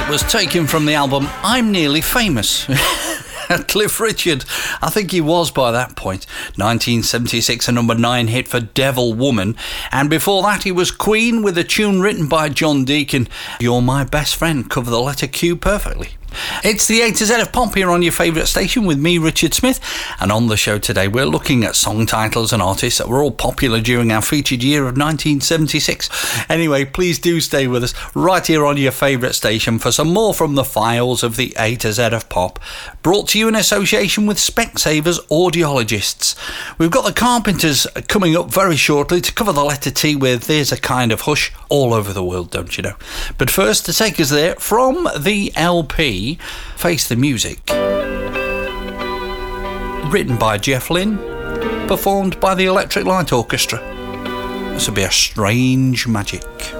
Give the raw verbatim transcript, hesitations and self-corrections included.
Was taken from the album I'm Nearly Famous. Cliff Richard, I think he was by that point. nineteen seventy-six, a number nine hit for Devil Woman. And before that, he was Queen with a tune written by John Deacon. You're My Best Friend, cover the letter Q perfectly. It's the A to Z of Pop here on your favourite station with me, Richard Smith, and on the show today we're looking at song titles and artists that were all popular during our featured year of nineteen seventy-six. Anyway, please do stay with us right here on your favourite station for some more from the files of the A to Z of Pop, brought to you in association with Specsavers Audiologists. We've got the Carpenters coming up very shortly to cover the letter T with There's a Kind of Hush all over the world, don't you know. But first, to take us there, from the L P Face the Music, written by Jeff Lynne, performed by the Electric Light Orchestra. This will be a strange magic.